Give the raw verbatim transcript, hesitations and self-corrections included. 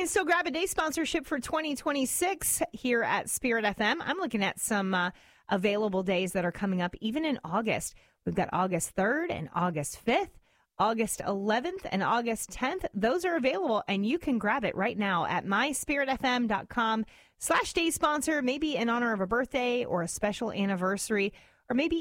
can still grab a day sponsorship for twenty twenty-six here at Spirit F M. I'm looking at some uh, available days that are coming up even in August. We've got August third and August fifth, August eleventh and August tenth. Those are available, and you can grab it right now at myspiritfm.com slash day sponsor, maybe in honor of a birthday or a special anniversary, or maybe